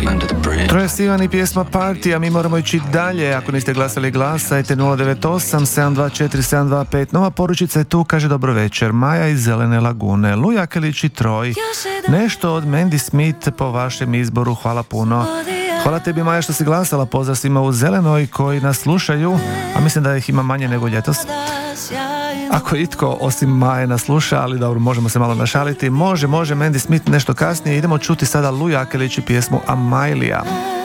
Troje Sivan i pjesma Party, a mi moramo ići dalje. Ako niste glasali, glasajte 098 724 725. Nova poručica je tu, kaže dobro večer. Maja iz Zelene Lagune. Luja Kelić i Troj. Nešto od Mandy Smith po vašem izboru, hvala puno. Hvala tebi, Maja, što si glasala. Pozdrav svima u Zelenoj koji nas slušaju, a mislim da ih ima manje nego ljetos. Ako itko osim Maje nas sluša, ali dobro, možemo se malo našaliti. Može Mandy Smith nešto kasnije. Idemo čuti sada Luja Kelić i pjesmu Amailija.